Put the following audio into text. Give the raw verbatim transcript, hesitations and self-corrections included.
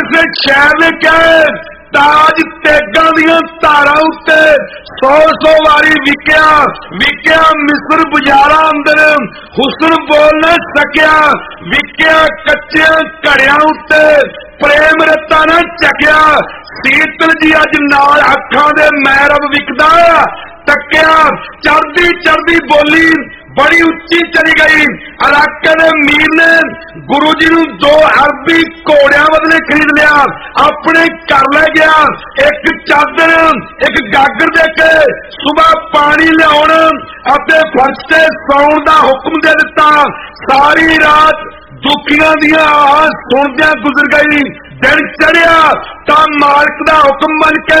किसी शहर ने क्या ताज तेगां दियां धारां उत्ते सौ सौ वारी विकिया विकिया मिस्र बाजारां अंदर हुसन बोल न सकिया विकिया कच्चे घड़ियां उत्ते प्रेम रत्ता न चकिया सीतल जी अज नाल अखां दे मैरब विकदा तकिया चढ़दी चढ़दी बोली बड़ी उच्ची चली गई। इलाके के मीर ने गुरु जी नूं दो अरबी घोड़ियां बदले खरीद लिया अपने घर ले गया एक चादर एक गागर दे के सुबह पानी लियाउण अते फर्श ते सौण दा हुक्म दे दिता। सारी रात दुखियां दियां आह सुणदियां गुजर गई। दिन चढ़िया तां मालिक दा हुक्म बन के